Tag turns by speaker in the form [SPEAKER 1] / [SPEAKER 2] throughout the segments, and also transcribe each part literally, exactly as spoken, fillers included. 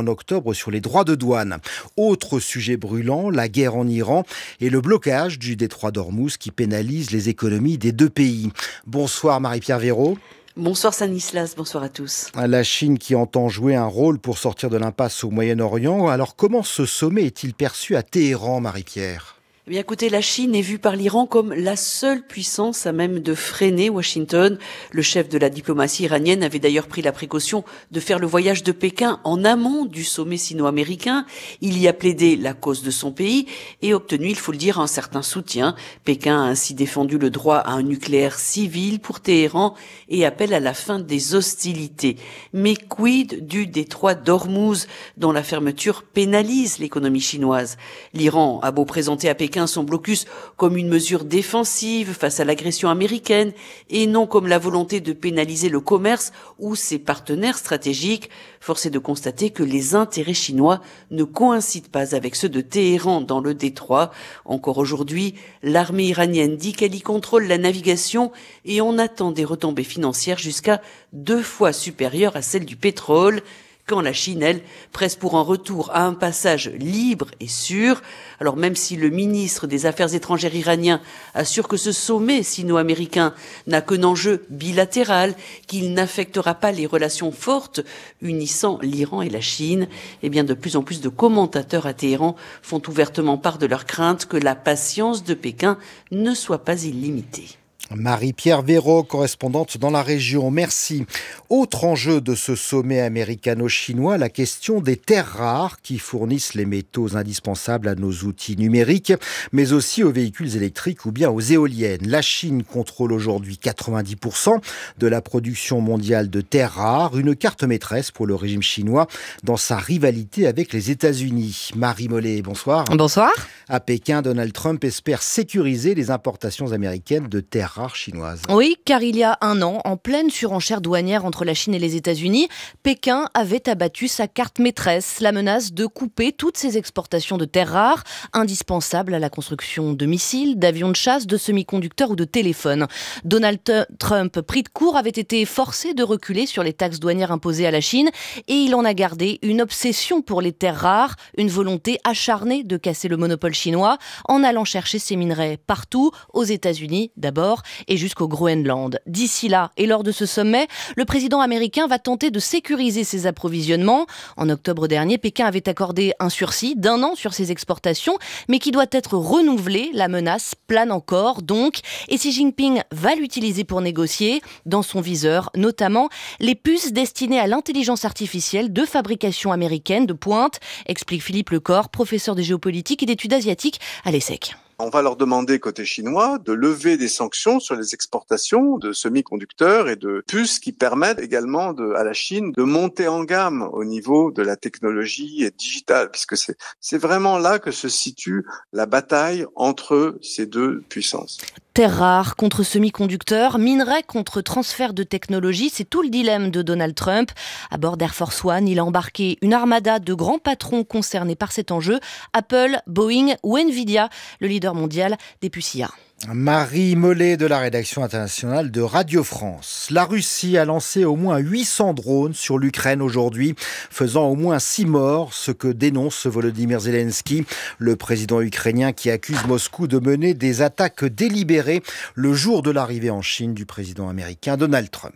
[SPEAKER 1] octobre sur les droits de douane. Autre sujet brûlant, la guerre en Iran et le blocage du détroit d'Ormuz qui pénalise les économies des deux pays. Bonsoir Marie-Pierre Véraud.
[SPEAKER 2] Bonsoir Stanislas, bonsoir à tous.
[SPEAKER 1] La Chine qui entend jouer un rôle pour sortir de l'impasse au Moyen-Orient. Alors comment ce sommet est-il perçu à Téhéran, Marie-Pierre ?
[SPEAKER 2] Eh bien, écoutez, la Chine est vue par l'Iran comme la seule puissance à même de freiner Washington. Le chef de la diplomatie iranienne avait d'ailleurs pris la précaution de faire le voyage de Pékin en amont du sommet sino-américain. Il y a plaidé la cause de son pays et obtenu, il faut le dire, un certain soutien. Pékin a ainsi défendu le droit à un nucléaire civil pour Téhéran et appelle à la fin des hostilités. Mais quid du détroit d'Ormuz, dont la fermeture pénalise l'économie chinoise? L'Iran a beau présenter à Pékin son blocus comme une mesure défensive face à l'agression américaine et non comme la volonté de pénaliser le commerce ou ses partenaires stratégiques. Force est de constater que les intérêts chinois ne coïncident pas avec ceux de Téhéran dans le détroit. Encore aujourd'hui, l'armée iranienne dit qu'elle y contrôle la navigation et on attend des retombées financières jusqu'à deux fois supérieures à celles du pétrole, quand la Chine, elle, presse pour un retour à un passage libre et sûr. Alors même si le ministre des Affaires étrangères iranien assure que ce sommet sino-américain n'a qu'un enjeu bilatéral, qu'il n'affectera pas les relations fortes unissant l'Iran et la Chine, eh bien de plus en plus de commentateurs à Téhéran font ouvertement part de leur crainte que la patience de Pékin ne soit pas illimitée.
[SPEAKER 1] Marie-Pierre Véraud, correspondante dans la région. Merci. Autre enjeu de ce sommet américano-chinois, la question des terres rares qui fournissent les métaux indispensables à nos outils numériques, mais aussi aux véhicules électriques ou bien aux éoliennes. La Chine contrôle aujourd'hui quatre-vingt-dix pour cent de la production mondiale de terres rares, une carte maîtresse pour le régime chinois dans sa rivalité avec les États-Unis. Marie Mollet, bonsoir.
[SPEAKER 3] Bonsoir.
[SPEAKER 1] À Pékin, Donald Trump espère sécuriser les importations américaines de terres rares chinoises.
[SPEAKER 3] Oui, car il y a un an, en pleine surenchère douanière entre la Chine et les États-Unis, Pékin avait abattu sa carte maîtresse, la menace de couper toutes ses exportations de terres rares, indispensables à la construction de missiles, d'avions de chasse, de semi-conducteurs ou de téléphones. Donald Trump, pris de court, avait été forcé de reculer sur les taxes douanières imposées à la Chine et il en a gardé une obsession pour les terres rares, une volonté acharnée de casser le monopole chinois en allant chercher ses minerais partout, aux États-Unis d'abord, et jusqu'au Groenland. D'ici là, et lors de ce sommet, le président américain va tenter de sécuriser ses approvisionnements. En octobre dernier, Pékin avait accordé un sursis d'un an sur ses exportations, mais qui doit être renouvelé. La menace plane encore, donc, et Xi Jinping va l'utiliser pour négocier. Dans son viseur, notamment, les puces destinées à l'intelligence artificielle de fabrication américaine de pointe, explique Philippe Lecor, professeur de géopolitique et d'études asiatiques à l'ESSEC.
[SPEAKER 4] On va leur demander, côté chinois, de lever des sanctions sur les exportations de semi-conducteurs et de puces qui permettent également de, à la Chine de monter en gamme au niveau de la technologie digitale, puisque c'est, c'est vraiment là que se situe la bataille entre ces deux puissances.
[SPEAKER 3] Terres rares contre semi-conducteurs, minerais contre transfert de technologie, c'est tout le dilemme de Donald Trump. À bord d'Air Force One, il a embarqué une armada de grands patrons concernés par cet enjeu, Apple, Boeing ou Nvidia, le leader mondial des puces I A.
[SPEAKER 1] Marie Mollet de la rédaction internationale de Radio France. La Russie a lancé au moins huit cents drones sur l'Ukraine aujourd'hui, faisant au moins six morts, ce que dénonce Volodymyr Zelensky, le président ukrainien qui accuse Moscou de mener des attaques délibérées le jour de l'arrivée en Chine du président américain Donald Trump.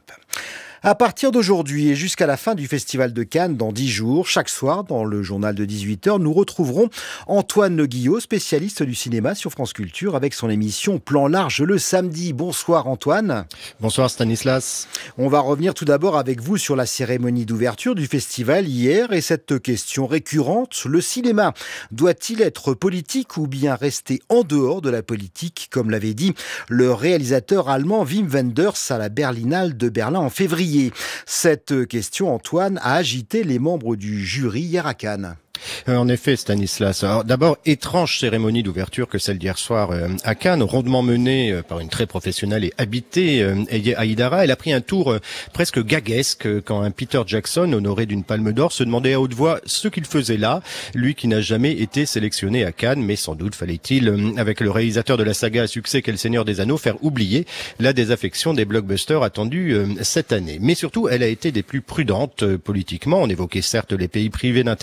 [SPEAKER 1] À partir d'aujourd'hui et jusqu'à la fin du Festival de Cannes, dans dix jours, chaque soir, dans le journal de dix-huit heures, nous retrouverons Antoine Le Guillot, spécialiste du cinéma sur France Culture, avec son émission Plan Large le samedi. Bonsoir Antoine.
[SPEAKER 5] Bonsoir Stanislas.
[SPEAKER 1] On va revenir tout d'abord avec vous sur la cérémonie d'ouverture du festival hier et cette question récurrente, le cinéma doit-il être politique ou bien rester en dehors de la politique, comme l'avait dit le réalisateur allemand Wim Wenders à la Berlinale de Berlin en février. Cette question, Antoine, a agité les membres du jury hier à Cannes.
[SPEAKER 5] En effet, Stanislas. Alors, d'abord, étrange cérémonie d'ouverture que celle d'hier soir euh, à Cannes, rondement menée euh, par une très professionnelle et habitée euh, Aïdara. Elle a pris un tour euh, presque gaguesque euh, quand un Peter Jackson, honoré d'une palme d'or, se demandait à haute voix ce qu'il faisait là, lui qui n'a jamais été sélectionné à Cannes, mais sans doute fallait-il, euh, avec le réalisateur de la saga à succès qu'est Le Seigneur des Anneaux, faire oublier la désaffection des blockbusters attendus euh, cette année. Mais surtout, elle a été des plus prudentes euh, politiquement. On évoquait certes les pays privés d'intérêt